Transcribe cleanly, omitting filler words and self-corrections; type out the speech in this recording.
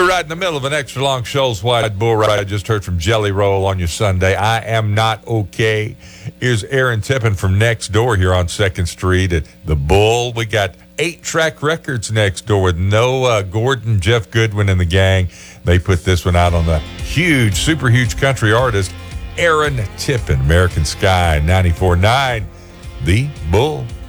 We're right in the middle of an extra long Shoals Wide Bull Ride. I just heard from Jelly Roll on your Sunday. I am not okay. Here's Aaron Tippin from next door here on 2nd Street at the Bull. We got 8-track records next door with Noah Gordon, Jeff Goodwin, and the gang. They put this one out on the huge, super huge country artist, Aaron Tippin. American Sky 94.9, the Bull.